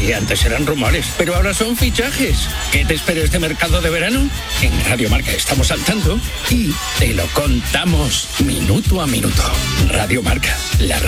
Sí, antes eran rumores, pero ahora son fichajes. ¿Qué te espera este mercado de verano? En Radio Marca estamos al tanto y te lo contamos minuto a minuto. Radio Marca, la